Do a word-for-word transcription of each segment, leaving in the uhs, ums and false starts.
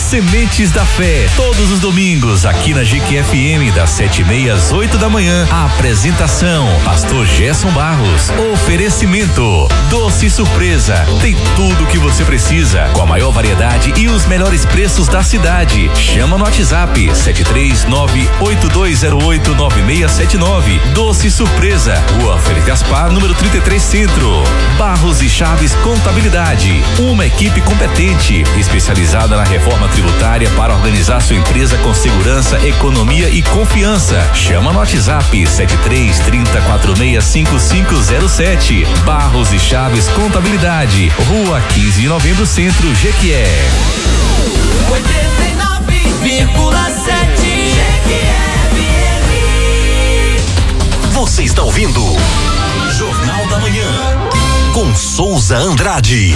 Sementes da Fé, todos os domingos aqui na G Q F M, das sete e meia às oito da manhã. A apresentação, pastor Gerson Barros. Oferecimento, Doce Surpresa, tem tudo o que você precisa, com a maior variedade e os melhores preços da cidade. Chama no WhatsApp sete três nove oito dois zero oito nove seis sete nove. Doce Surpresa, Rua Felipe Gaspar, número trinta e três Centro. Barros e Chaves Contabilidade, uma equipe competente, especializada na reforma tributária para organizar sua empresa com segurança, economia e confiança. Chama no WhatsApp sete três três quatro seis cinco cinco zero sete. Barros e Chaves Contabilidade, Rua quinze de Novembro Centro, Jequié. oitenta e nove vírgula sete Você está ouvindo Jornal da Manhã com Souza Andrade.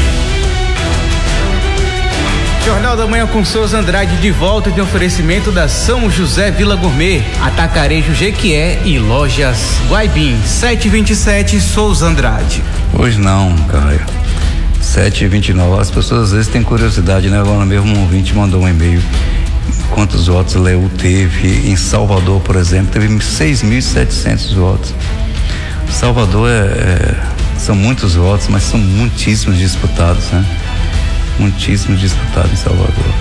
Jornal da Manhã com Souza Andrade de volta, de oferecimento da São José Vila Gourmet, Atacarejo Jequié e Lojas Guaibim. sete e vinte e sete, Souza Andrade. Hoje não, Caio. sete e vinte e nove. As pessoas às vezes têm curiosidade, né? Agora mesmo um ouvinte mandou um e-mail. Quantos votos Leu teve em Salvador, por exemplo? Teve seis mil e setecentos votos. Salvador é, é, são muitos votos, mas são muitíssimos disputados, né? Muitíssimos disputados em Salvador.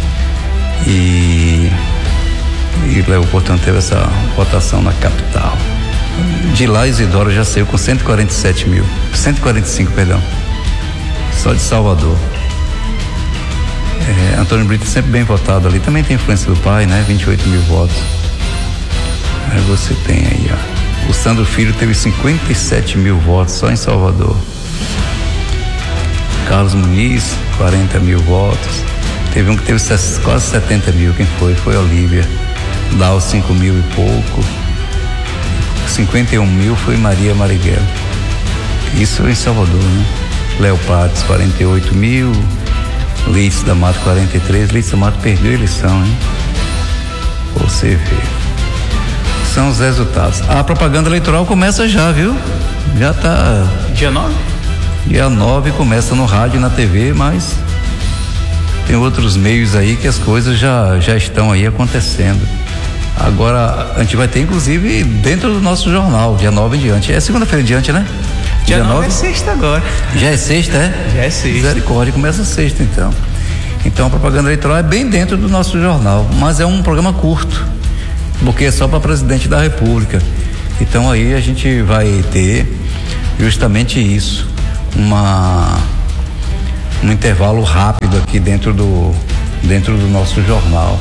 E, e Léo, portanto, teve essa votação na capital. De lá, Isidoro já saiu com cento e quarenta e sete mil, cento e quarenta e cinco, perdão, só de Salvador. É, Antônio Brito sempre bem votado ali, também tem influência do pai, né? vinte e oito mil votos. Aí você tem aí, ó, o Sandro Filho teve cinquenta e sete mil votos só em Salvador. Carlos Muniz, quarenta mil votos. Teve um que teve quase setenta mil. Quem foi? Foi Olívia. Dal, cinco mil e pouco. cinquenta e um mil foi Maria Marighella. Isso em Salvador, né? Léo Prates, quarenta e oito mil. Lídice da Mata, quarenta e três. Lídice da Mata perdeu a eleição, hein? Você vê. São os resultados. A propaganda eleitoral começa já, viu? Já tá. Dia nove? Dia nove começa no rádio e na T V, mas tem outros meios aí que as coisas já, já estão aí acontecendo. Agora, a gente vai ter, inclusive, dentro do nosso jornal, dia nove em diante. É segunda-feira em diante, né? Dia, dia nove é sexta agora. Já é sexta, é? Já é sexta. Misericórdia, começa sexta, então. Então, a propaganda eleitoral é bem dentro do nosso jornal, mas é um programa curto, porque é só para presidente da República. Então, aí a gente vai ter justamente isso. Uma, um intervalo rápido aqui dentro do, dentro do nosso jornal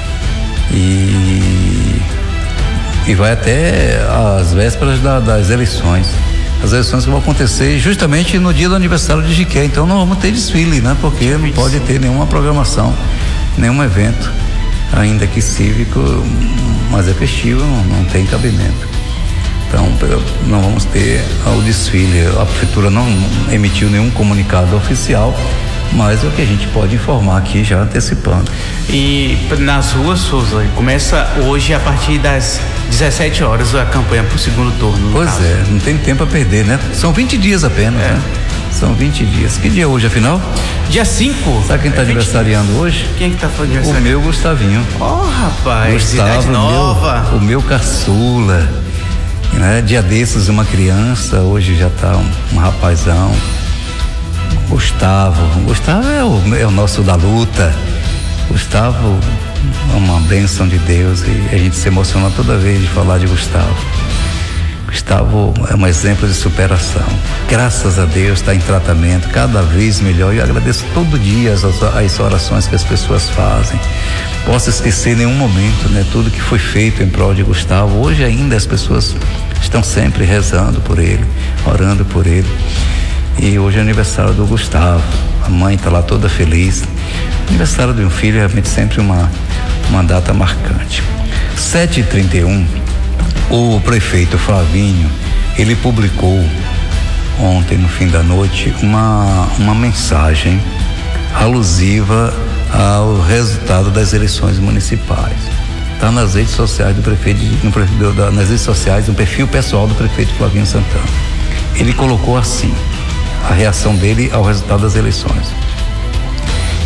e, e vai até as vésperas da, das eleições, as eleições que vão acontecer justamente no dia do aniversário de Jequié. Então não vamos ter desfile, né? Porque não pode ter nenhuma programação, nenhum evento, ainda que cívico, mas é festivo, não, não tem cabimento. Então, não vamos ter o desfile. A prefeitura não emitiu nenhum comunicado oficial, mas é o que a gente pode informar aqui, já antecipando. E nas ruas, Souza, começa hoje a partir das dezessete horas a campanha para o segundo turno. Pois caso. é, não tem tempo a perder, né? São vinte dias apenas, é. né? São vinte dias. Que dia é hoje, afinal? Dia cinco. Sabe quem está é aniversariando hoje? Quem é que está fazendo aniversário? O meu Gustavinho. Oh, rapaz, Gustavo, cidade nova. Meu, o meu caçula. Né? Dia desses, uma criança, hoje já está um, um rapazão. Gustavo. Gustavo é o, é o nosso da luta. Gustavo é uma bênção de Deus e a gente se emociona toda vez de falar de Gustavo. Gustavo é um exemplo de superação. Graças a Deus está em tratamento, cada vez melhor. E eu agradeço todo dia as, as orações que as pessoas fazem. Posso esquecer em nenhum momento, né, tudo que foi feito em prol de Gustavo. Hoje ainda as pessoas estão sempre rezando por ele, orando por ele. E hoje é aniversário do Gustavo. A mãe está lá toda feliz. Aniversário de um filho é realmente sempre uma, uma data marcante. sete e trinta e um, o prefeito Flavinho, ele publicou ontem, no fim da noite, uma, uma mensagem alusiva ao resultado das eleições municipais. Está nas redes sociais do prefeito, no, nas redes sociais, no perfil pessoal do prefeito Flavinho Santana. Ele colocou assim a reação dele ao resultado das eleições.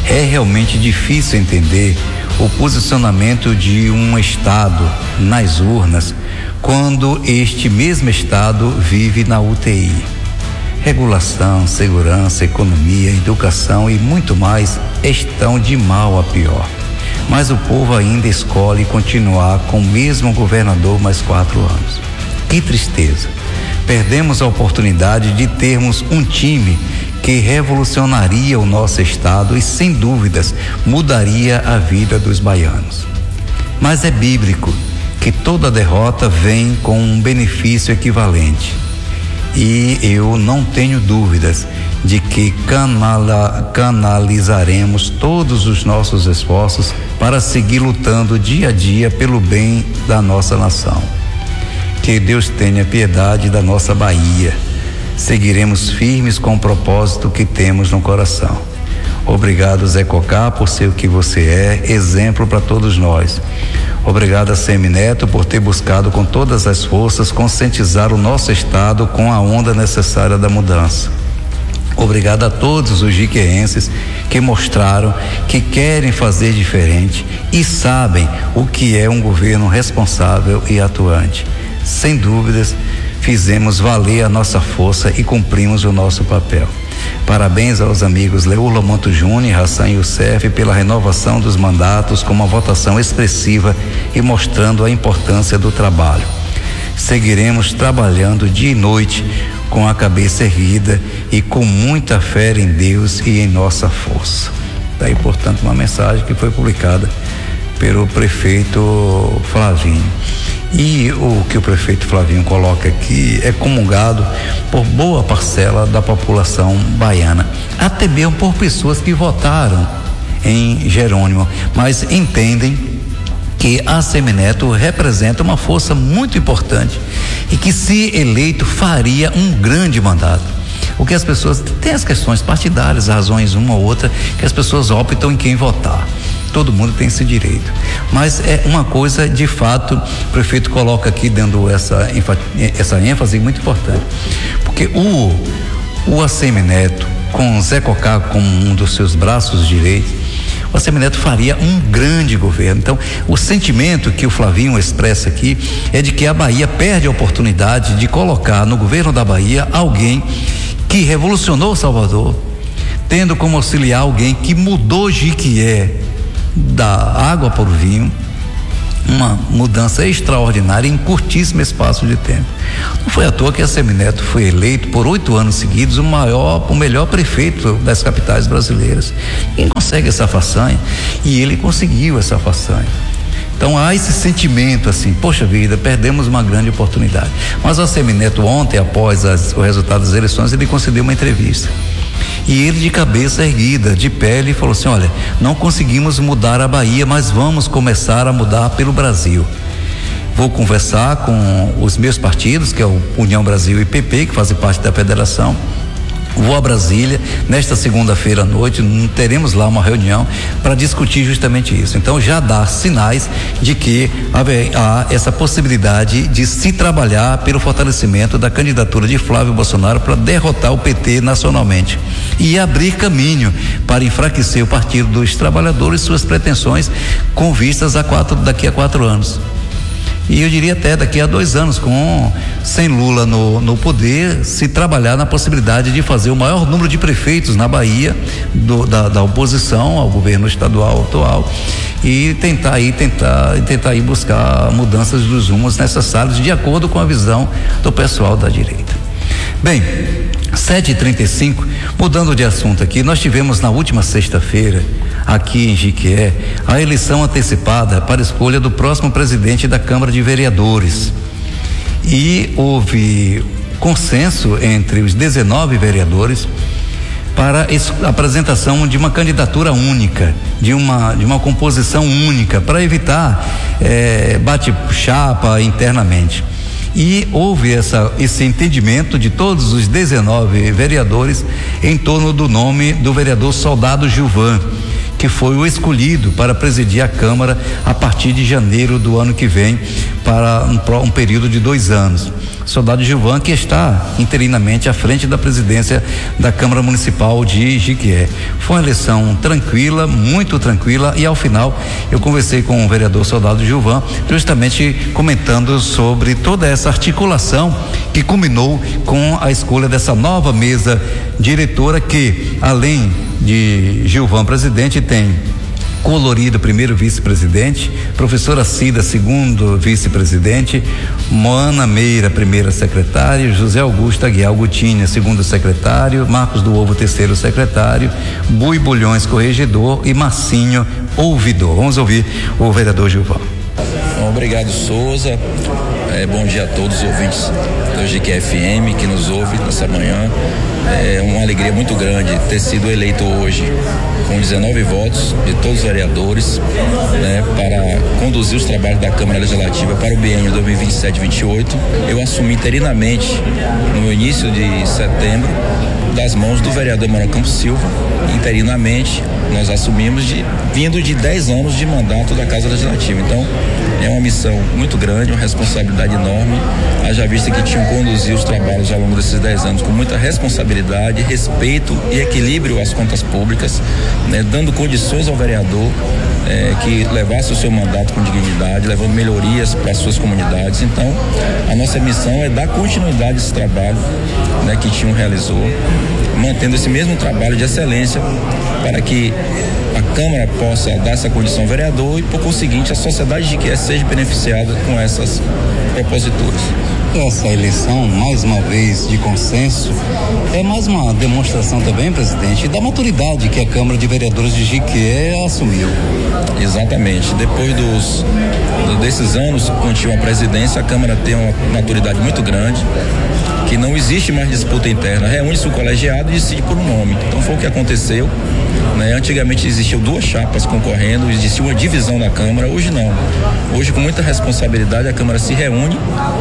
É realmente difícil entender o posicionamento de um Estado nas urnas quando este mesmo Estado vive na U T I. Regulação, segurança, economia, educação e muito mais estão de mal a pior. Mas o povo ainda escolhe continuar com o mesmo governador mais quatro anos. Que tristeza! Perdemos a oportunidade de termos um time que revolucionaria o nosso estado e, sem dúvidas, mudaria a vida dos baianos. Mas é bíblico que toda derrota vem com um benefício equivalente. E eu não tenho dúvidas de que canala, canalizaremos todos os nossos esforços para seguir lutando dia a dia pelo bem da nossa nação. Que Deus tenha piedade da nossa Bahia. Seguiremos firmes com o propósito que temos no coração. Obrigado, Zé Cocá, por ser o que você é, exemplo para todos nós. Obrigado a Semineto por ter buscado com todas as forças conscientizar o nosso estado com a onda necessária da mudança. Obrigado a todos os jiqueenses que mostraram que querem fazer diferente e sabem o que é um governo responsável e atuante. Sem dúvidas, fizemos valer a nossa força e cumprimos o nosso papel. Parabéns aos amigos Leula Monto Júnior e Hassan Youssef pela renovação dos mandatos com uma votação expressiva e mostrando a importância do trabalho. Seguiremos trabalhando dia e noite com a cabeça erguida e com muita fé em Deus e em nossa força. Daí, portanto, uma mensagem que foi publicada pelo prefeito Flavinho. E o que o prefeito Flavinho coloca aqui é comungado por boa parcela da população baiana, até mesmo por pessoas que votaram em Jerônimo, mas entendem que a Semineto representa uma força muito importante e que, se eleito, faria um grande mandato. O que as pessoas têm as questões partidárias, razões uma ou outra, que as pessoas optam em quem votar. Todo mundo tem esse direito. Mas é uma coisa, de fato, o prefeito coloca aqui dando essa, essa ênfase muito importante. Porque o, o Assemineto, com Zé Cocá como um dos seus braços direitos, o Assemineto faria um grande governo. Então, o sentimento que o Flavinho expressa aqui é de que a Bahia perde a oportunidade de colocar no governo da Bahia alguém que revolucionou Salvador, tendo como auxiliar alguém que mudou Jiquié da água para o vinho, uma mudança extraordinária em curtíssimo espaço de tempo. Não foi à toa que a Semineto foi eleito por oito anos seguidos o maior, o melhor prefeito das capitais brasileiras. Quem consegue essa façanha? E ele conseguiu essa façanha. Então há esse sentimento assim, poxa vida, perdemos uma grande oportunidade. Mas a Semineto ontem, após as, o resultado das eleições, ele concedeu uma entrevista. E ele, de cabeça erguida, de pé, ele falou assim: olha, não conseguimos mudar a Bahia, mas vamos começar a mudar pelo Brasil. Vou conversar com os meus partidos, que é o União Brasil e P P, que fazem parte da federação. Vou a Brasília nesta segunda-feira à noite, teremos lá uma reunião para discutir justamente isso. Então já dá sinais de que há essa possibilidade de se trabalhar pelo fortalecimento da candidatura de Flávio Bolsonaro para derrotar o P T nacionalmente e abrir caminho para enfraquecer o Partido dos Trabalhadores e suas pretensões com vistas a quatro, daqui a quatro anos. E eu diria até daqui a dois anos, com sem Lula no, no poder, se trabalhar na possibilidade de fazer o maior número de prefeitos na Bahia do, da, da oposição ao governo estadual atual e tentar aí tentar tentar aí buscar mudanças dos rumos necessários de acordo com a visão do pessoal da direita. Bem, sete e trinta e cinco, mudando de assunto aqui, nós tivemos na última sexta-feira, aqui em Jiquié, a eleição antecipada para a escolha do próximo presidente da Câmara de Vereadores. E houve consenso entre os dezenove vereadores para a apresentação de uma candidatura única, de uma, de uma composição única, para evitar eh, bate-chapa internamente. E houve essa, esse entendimento de todos os dezenove vereadores em torno do nome do vereador Soldado Gilvan, que foi o escolhido para presidir a Câmara a partir de janeiro do ano que vem, para um, um período de dois anos. Soldado Gilvan, que está interinamente à frente da presidência da Câmara Municipal de Jiquié. Foi uma eleição tranquila, muito tranquila, e ao final eu conversei com o vereador Soldado Gilvan, justamente comentando sobre toda essa articulação que culminou com a escolha dessa nova mesa diretora, que além de Gilvan presidente, tem Colorido, primeiro vice-presidente, professora Cida, segundo vice-presidente, Moana Meira, primeira secretária, José Augusto Aguiar Gutinha, segundo secretário, Marcos do Ovo, terceiro secretário, Bui Bulhões, corregedor, e Marcinho, ouvidor. Vamos ouvir o vereador Gilvan. Obrigado, Souza. É, bom dia a todos os ouvintes do G Q F M que nos ouve nessa manhã. É uma alegria muito grande ter sido eleito hoje com dezenove votos de todos os vereadores, né, para conduzir os trabalhos da Câmara Legislativa para o biênio dois mil e vinte e sete, vinte e oito. Eu assumi interinamente no início de setembro das mãos do vereador Manuel Campos Silva. Interinamente nós assumimos de, vindo de dez anos de mandato da Casa Legislativa. Então é uma missão muito grande, uma responsabilidade enorme, haja vista que tinham conduzido os trabalhos ao longo desses dez anos com muita responsabilidade, respeito e equilíbrio às contas públicas, né, dando condições ao vereador é, que levasse o seu mandato com dignidade, levando melhorias para as suas comunidades. Então a nossa missão é dar continuidade a esse trabalho, né, que Tinho realizou, mantendo esse mesmo trabalho de excelência para que a Câmara possa dar essa condição ao vereador e, por conseguinte, a sociedade de Jiquié seja beneficiada com essas proposituras. Essa eleição, mais uma vez, de consenso, é mais uma demonstração também, presidente, da maturidade que a Câmara de Vereadores de Jiquié assumiu. Exatamente. Depois dos, desses anos com a presidência, a Câmara tem uma maturidade muito grande, que não existe mais disputa interna. Reúne-se o colegiado e decide por um nome. Então foi o que aconteceu. Né? Antigamente existiam duas chapas concorrendo, existia uma divisão na Câmara, hoje não. Hoje, com muita responsabilidade, a Câmara se reúne,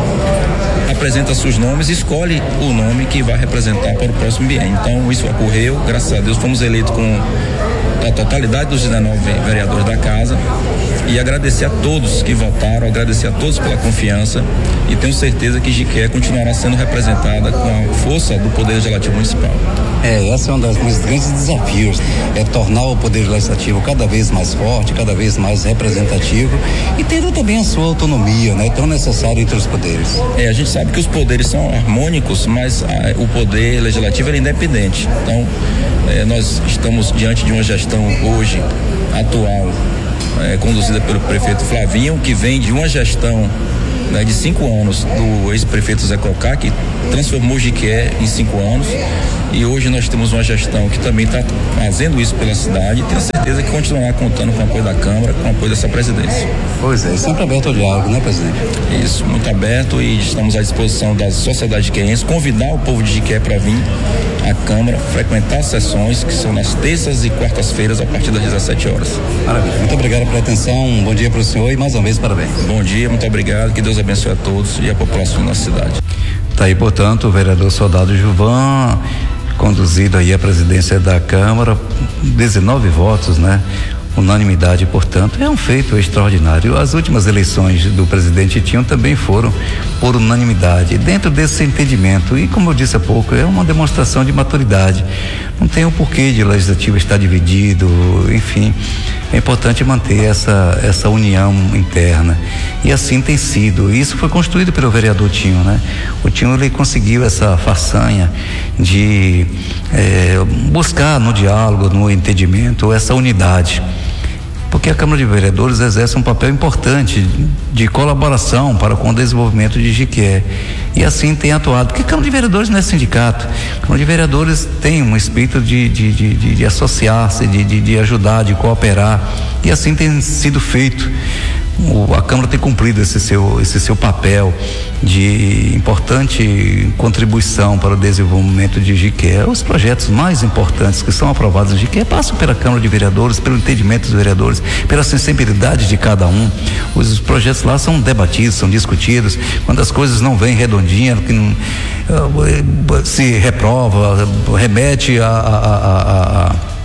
apresenta seus nomes e escolhe o nome que vai representar para o próximo biênio. Então isso ocorreu, graças a Deus fomos eleitos com a totalidade dos dezenove vereadores da casa, e agradecer a todos que votaram, agradecer a todos pela confiança, e tenho certeza que Jiquié continuará sendo representada com a força do Poder Legislativo Municipal. É, esse é um dos meus grandes desafios, é tornar o Poder Legislativo cada vez mais forte, cada vez mais representativo, e tendo também a sua autonomia, né, tão necessária entre os poderes. É, a gente sabe que os poderes são harmônicos, mas a, o Poder Legislativo é independente. Então, é, nós estamos diante de uma gestão hoje, atual, é, conduzida pelo prefeito Flavinho, que vem de uma gestão, né, de cinco anos do ex-prefeito Zé Cocá, que transformou Jiquié em cinco anos, e hoje nós temos uma gestão que também está fazendo isso pela cidade, e tenho certeza que continuará contando com o apoio da Câmara, com o apoio dessa presidência. Pois é, sempre aberto ao diálogo, né, presidente? Isso, muito aberto, e estamos à disposição da sociedade jiquiense, convidar o povo de Jiquié para vir à Câmara, frequentar as sessões, que são nas terças e quartas-feiras, a partir das dezessete horas. Maravilha, muito obrigado pela atenção, um bom dia para o senhor e mais uma vez parabéns. Bom dia, muito obrigado, que Deus abençoe a todos e a população da nossa cidade. Tá aí, portanto, o vereador Soldado Gilvan, conduzido aí a presidência da Câmara, dezenove votos, né? Unanimidade, portanto, é um feito extraordinário. As últimas eleições do presidente Tinho também foram por unanimidade, dentro desse entendimento, e como eu disse há pouco, é uma demonstração de maturidade. Não tem o porquê de o legislativo estar dividido, enfim, é importante manter essa, essa união interna, e assim tem sido. Isso foi construído pelo vereador Tinho, né? O Tinho, ele conseguiu essa façanha de é, buscar no diálogo, no entendimento, essa unidade, porque a Câmara de Vereadores exerce um papel importante de colaboração para com o desenvolvimento de Jiquié, e assim tem atuado, porque a Câmara de Vereadores não é sindicato. A Câmara de Vereadores tem um espírito de, de, de, de, de associar-se, de, de, de ajudar, de cooperar, e assim tem sido feito. O, a Câmara tem cumprido esse seu, esse seu papel de importante contribuição para o desenvolvimento de Jiquié. Os projetos mais importantes que são aprovados em Jiquié passam pela Câmara de Vereadores, pelo entendimento dos vereadores, pela sensibilidade de cada um. Os projetos lá são debatidos, são discutidos. Quando as coisas não vêm redondinhas, que não, se reprova, remete a, a, a, a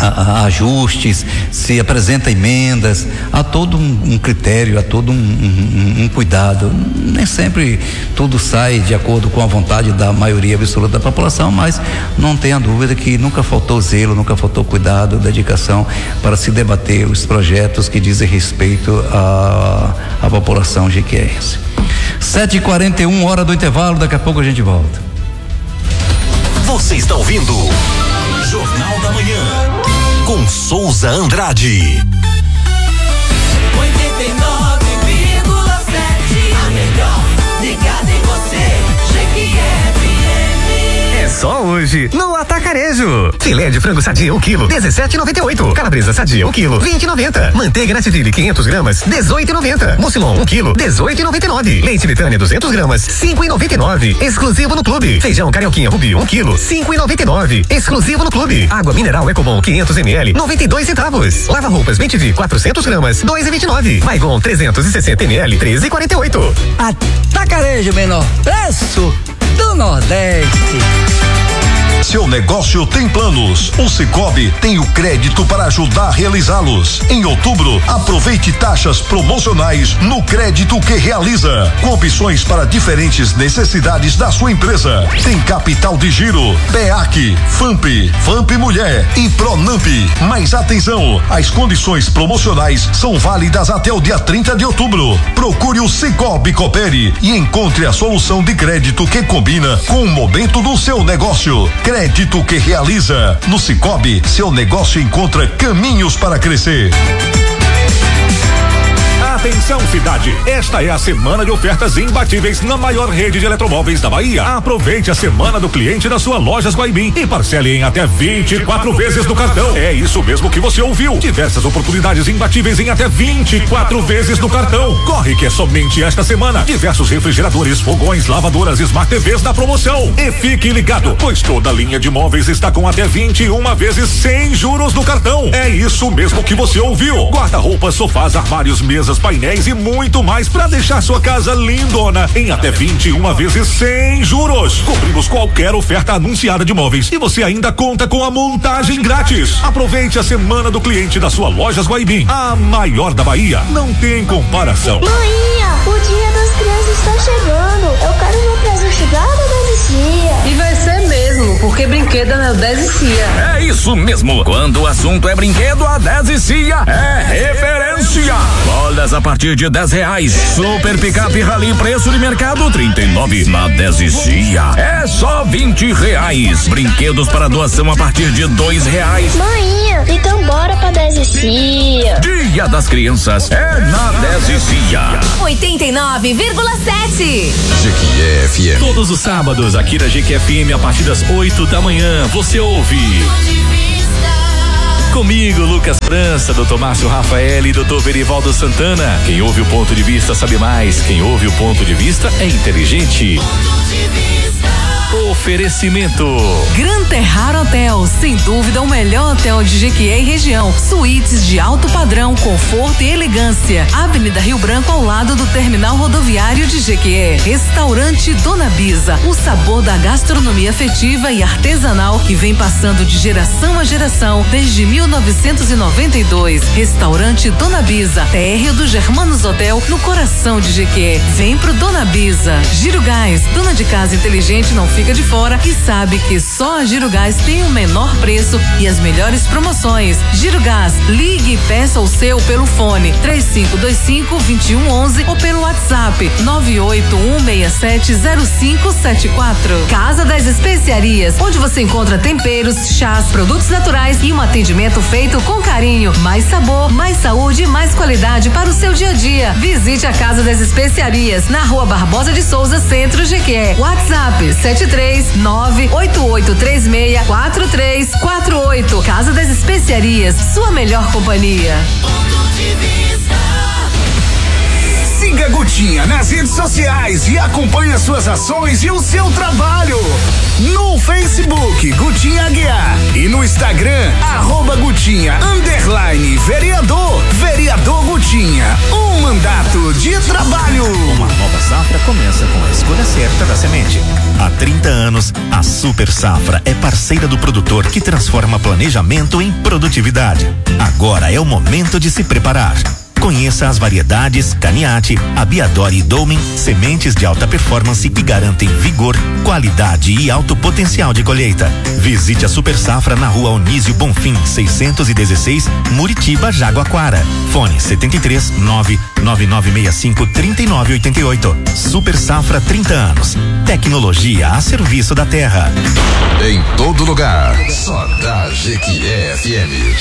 a, a ajustes, se apresenta emendas, há todo um, um critério, há todo um, um, um cuidado. Nem sempre tudo sai de acordo com a vontade da maioria absoluta da população, mas não tenha dúvida que nunca faltou zelo, nunca faltou cuidado, dedicação para se debater os projetos que dizem respeito à, à população jequiéense. sete e quarenta e um, hora do intervalo, daqui a pouco a gente volta. Você está ouvindo Jornal da Manhã com Souza Andrade. oitenta e nove vírgula sete, a melhor ligada em você, Jequié. É só hoje no Atacarejo. Filé de frango sadia um quilo, dezessete e noventa e oito. Calabresa sadia um quilo, vinte e noventa. Manteiga Nativille quinhentos gramas, dezoito e noventa. Mucilon um quilo, dezoito e noventa e nove. Leite Vitânia duzentos gramas, cinco e noventa e nove. Exclusivo no clube. Feijão Carioquinha Rubi um quilo, cinco e noventa e nove. Exclusivo no clube. Água mineral Ecobon quinhentos mililitros, noventa e dois centavos. Lava roupas vinte V quatrocentos gramas, dois e vinte e nove. Maigon trezentos e sessenta mililitros, treze e quarenta e oito. Atacarejo, menor preço do Nordeste. Seu negócio tem planos. O Sicoob tem o crédito para ajudar a realizá-los. Em outubro, aproveite taxas promocionais no crédito que realiza, com opções para diferentes necessidades da sua empresa. Tem capital de giro, B E A C, FAMP, FAMP Mulher e Pronamp. Mas atenção, as condições promocionais são válidas até o dia trinta de outubro. Procure o Sicoob Coopere e encontre a solução de crédito que combina com o momento do seu negócio. Crédito que realiza. No Sicoob, seu negócio encontra caminhos para crescer. Atenção, cidade! Esta é a semana de ofertas imbatíveis na maior rede de eletromóveis da Bahia. Aproveite a semana do cliente da sua Lojas Guaibim e parcele em até vinte e quatro vezes no cartão. É isso mesmo que você ouviu. Diversas oportunidades imbatíveis em até vinte e quatro vezes no cartão. Corre que é somente esta semana. Diversos refrigeradores, fogões, lavadoras e Smart T Vs na promoção. E fique ligado, pois toda a linha de móveis está com até vinte e uma vezes sem juros no cartão. É isso mesmo que você ouviu. Guarda-roupas, sofás, armários, mesas, painéis e muito mais para deixar sua casa lindona em até vinte e uma vezes sem juros. Cobrimos qualquer oferta anunciada de móveis e você ainda conta com a montagem grátis. Aproveite a semana do cliente da sua Lojas Guaibim, a maior da Bahia. Não tem comparação. Maninha, o dia das crianças está chegando. Eu quero meu presente da Neodesia. E vai ser mesmo, porque brinquedo da Neodesia. É isso mesmo. Quando o assunto é brinquedo, a Dezicia é referência. Bolas a partir de dez reais. Super picape Rally, preço de mercado trinta e nove. Na Dezicia é só vinte reais. Brinquedos para doação a partir de dois reais. Maninha, então bora pra Dezicia. Dia das Crianças é na Dezicia. oitenta e nove vírgula sete. Jequié F M. Todos os sábados aqui na Jequié F M a partir das oito da manhã você ouve comigo, Lucas França, doutor Márcio Rafael e doutor Verivaldo Santana. Quem ouve o ponto de vista sabe mais. Quem ouve o ponto de vista é inteligente. Oferecimento Gran Terrar Hotel, sem dúvida o melhor hotel de Jequié e região. Suítes de alto padrão, conforto e elegância. Avenida Rio Branco, ao lado do terminal rodoviário de Jequié. Restaurante Dona Bisa, o sabor da gastronomia afetiva e artesanal que vem passando de geração a geração desde mil novecentos e noventa e dois. Restaurante Dona Bisa, térreo do Germanos Hotel, no coração de Jequié. Vem pro Dona Bisa. Giro Gás, dona de casa inteligente não fica de fora e sabe que só a Giro Gás tem o menor preço e as melhores promoções. Giro Gás, ligue e peça o seu pelo fone três cinco dois cinco, dois um um um ou pelo WhatsApp nove oito um seis sete zero cinco sete quatro. Casa das Especiarias, onde você encontra temperos, chás, produtos naturais e um atendimento feito com carinho. Mais sabor, mais saúde e mais qualidade para o seu dia a dia. Visite a Casa das Especiarias na Rua Barbosa de Souza, Centro, Jequié. WhatsApp sete três nove oito oito três seis quatro três quatro oito. Casa das Especiarias, sua melhor companhia. Siga Gutinha nas redes sociais e acompanhe as suas ações e o seu trabalho. No Facebook, Gutinha Aguiar. E no Instagram, arroba Gutinha, underline, vereador. Vereador Gutinha. Um mandato de trabalho. Uma nova safra começa com a escolha certa da semente. Há trinta anos, a Super Safra é parceira do produtor que transforma planejamento em produtividade. Agora é o momento de se preparar. Conheça as variedades Caniate, Abiadore e Dolmen, sementes de alta performance que garantem vigor, qualidade e alto potencial de colheita. Visite a Super Safra na rua Onísio Bonfim, seiscentos e dezesseis, Muritiba, Jaguaquara. Fone setenta e três, nove nove nove seis cinco, três nove oito oito. Super Safra, trinta anos. Tecnologia a serviço da terra. Em todo lugar, só dá Jequié F M.